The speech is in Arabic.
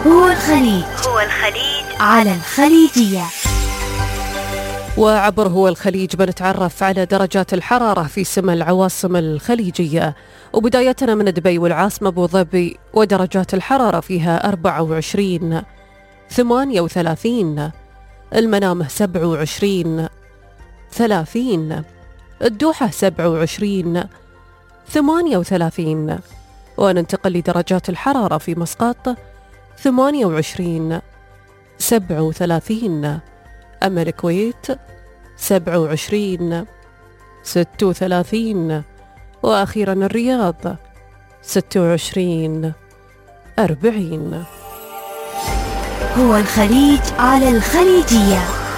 هو الخليج على الخليجية. وعبر هو الخليج بنتعرف على درجات الحرارة في سما العواصم الخليجية، وبدايتنا من دبي والعاصمة أبو ظبي، ودرجات الحرارة فيها 24 38، المنامة 27 30، الدوحة 27 38. وننتقل لدرجات الحرارة في مسقط 28 37، أما الكويت 27 36، وأخيرا الرياض 26 40. هو الخليج على الخليجية.